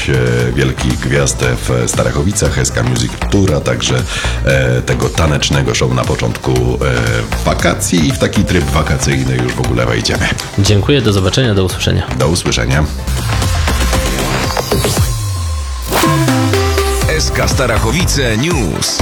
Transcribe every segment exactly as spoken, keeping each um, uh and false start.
e, wielkich gwiazd w Starachowicach, S K Music Tour, a także e, tego tanecznego show na początku e, wakacji i w taki tryb wakacyjny już w ogóle wejdziemy. Dziękuję, do zobaczenia, do usłyszenia. Do usłyszenia. S K Starachowice News.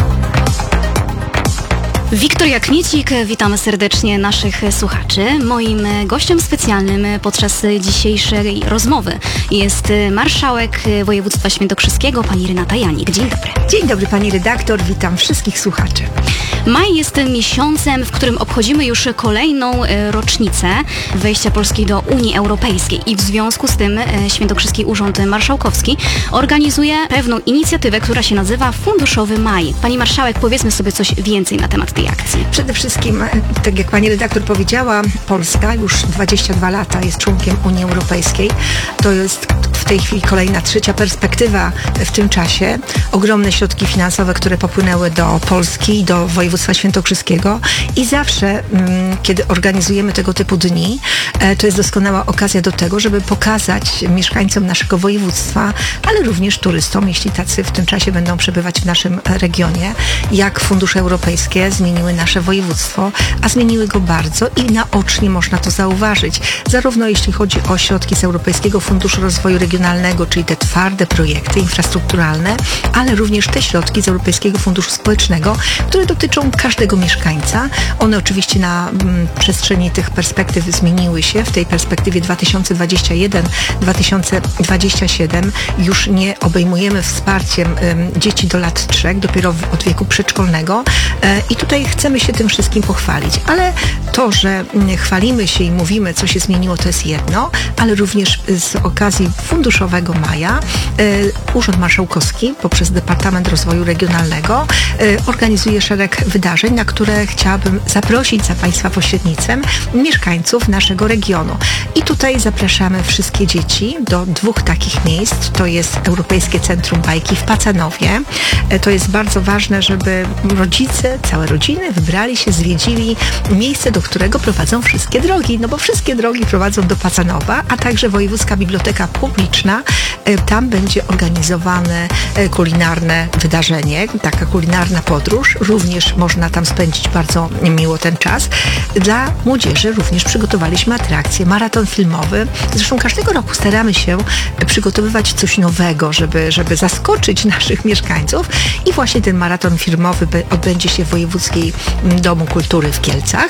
Wiktoria Kniecik, witamy serdecznie naszych słuchaczy. Moim gościem specjalnym podczas dzisiejszej rozmowy jest marszałek województwa świętokrzyskiego, pani Renata Janik. Dzień dobry. Dzień dobry pani redaktor, witam wszystkich słuchaczy. Maj jest miesiącem, w którym obchodzimy już kolejną rocznicę wejścia Polski do Unii Europejskiej i w związku z tym Świętokrzyski Urząd Marszałkowski organizuje pewną inicjatywę, która się nazywa Funduszowy Maj. Pani marszałek, powiedzmy sobie coś więcej na temat tej akcji. Przede wszystkim, tak jak pani redaktor powiedziała, Polska już dwadzieścia dwa lata jest członkiem Unii Europejskiej. To jest w tej chwili kolejna trzecia perspektywa w tym czasie. Ogromne środki finansowe, które popłynęły do Polski i do województwa świętokrzyskiego i zawsze, mm, kiedy organizujemy tego typu dni, e, to jest doskonała okazja do tego, żeby pokazać mieszkańcom naszego województwa, ale również turystom, jeśli tacy w tym czasie będą przebywać w naszym regionie, jak fundusze europejskie zmieniły nasze województwo, a zmieniły go bardzo i naocznie można to zauważyć. Zarówno jeśli chodzi o środki z Europejskiego Funduszu Rozwoju Regionalnego, czyli te twarde projekty infrastrukturalne, ale również te środki z Europejskiego Funduszu Społecznego, które dotyczą każdego mieszkańca. One oczywiście na m, przestrzeni tych perspektyw zmieniły się. W tej perspektywie dwa tysiące dwudziesty pierwszy do dwa tysiące dwudziestego siódmego już nie obejmujemy wsparciem m, dzieci do lat trzech, dopiero w, od wieku przedszkolnego. E, I tutaj chcemy się tym wszystkim pochwalić. Ale to, że m, chwalimy się i mówimy, co się zmieniło, to jest jedno, ale również z okazji Funduszowego Maja e, Urząd Marszałkowski poprzez Departament Rozwoju Regionalnego e, organizuje szereg wydarzeń, na które chciałabym zaprosić za Państwa pośrednictwem mieszkańców naszego regionu. I tutaj zapraszamy wszystkie dzieci do dwóch takich miejsc. To jest Europejskie Centrum Bajki w Pacanowie. To jest bardzo ważne, żeby rodzice, całe rodziny wybrali się, zwiedzili miejsce, do którego prowadzą wszystkie drogi, no bo wszystkie drogi prowadzą do Pacanowa, a także Wojewódzka Biblioteka Publiczna. Tam będzie organizowane kulinarne wydarzenie, taka kulinarna podróż. Również można tam spędzić bardzo miło ten czas. Dla młodzieży również przygotowaliśmy atrakcję, maraton filmowy. Zresztą każdego roku staramy się przygotowywać coś nowego, żeby, żeby zaskoczyć naszych mieszkańców i właśnie ten maraton filmowy odbędzie się w Wojewódzkim Domu Kultury w Kielcach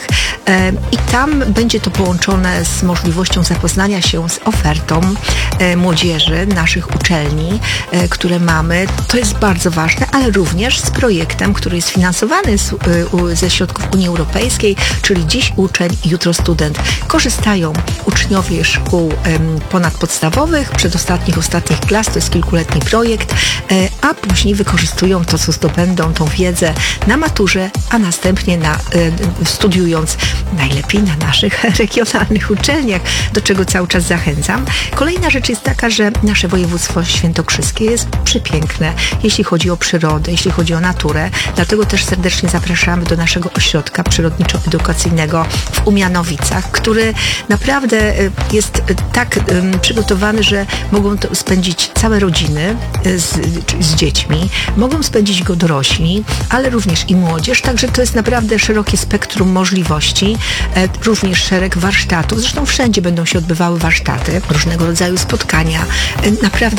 i tam będzie to połączone z możliwością zapoznania się z ofertą młodzieży naszych uczelni, które mamy. To jest bardzo ważne, ale również z projektem, który jest finansowany z, ze środków Unii Europejskiej, czyli dziś uczeń, jutro student. Korzystają uczniowie szkół em, ponadpodstawowych, przedostatnich, ostatnich klas, to jest kilkuletni projekt, e, a później wykorzystują to, co zdobędą, tą wiedzę na maturze, a następnie na, e, studiując najlepiej na naszych regionalnych uczelniach, do czego cały czas zachęcam. Kolejna rzecz jest taka, że nasze województwo świętokrzyskie jest przepiękne, jeśli chodzi o przyrodę, jeśli chodzi o naturę, dlatego też serdecznie zapraszamy do naszego ośrodka przyrodniczo-edukacyjnego w Umianowicach, który naprawdę jest tak przygotowany, że mogą to spędzić całe rodziny z, z dziećmi, mogą spędzić go dorośli, ale również i młodzież, także to jest naprawdę szerokie spektrum możliwości, również szereg warsztatów, zresztą wszędzie będą się odbywały warsztaty, różnego rodzaju spotkania, naprawdę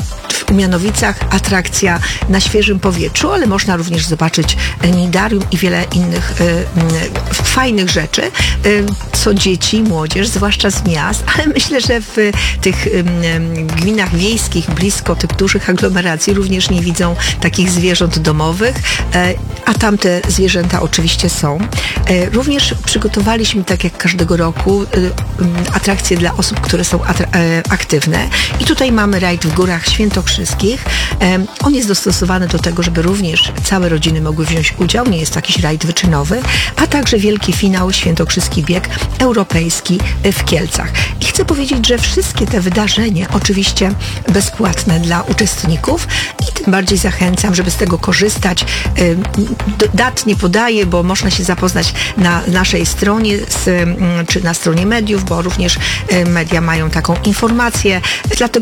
w Umianowicach atrakcja na świeżym powietrzu, ale można również zobaczyć nidarium i wiele innych y, fajnych rzeczy, y, co dzieci, młodzież, zwłaszcza z miast, ale myślę, że w tych y, gminach wiejskich, blisko tych dużych aglomeracji również nie widzą takich zwierząt domowych, y, a tamte zwierzęta oczywiście są. Y, również przygotowaliśmy, tak jak każdego roku, y, y, atrakcje dla osób, które są atra- y, aktywne i tutaj mamy rajd w Górach Świętokrzyskich. Y, on jest dostosowany do tego, żeby również całe rodziny mogły wziąć udział, nie jest to jakiś rajd wyczynowy, a także wielki finał Świętokrzyski Bieg Europejski w Kielcach. I chcę powiedzieć, że wszystkie te wydarzenia oczywiście bezpłatne dla uczestników i tym bardziej zachęcam, żeby z tego korzystać. Dat nie podaję, bo można się zapoznać na naszej stronie, z, czy na stronie mediów, bo również media mają taką informację. Dlatego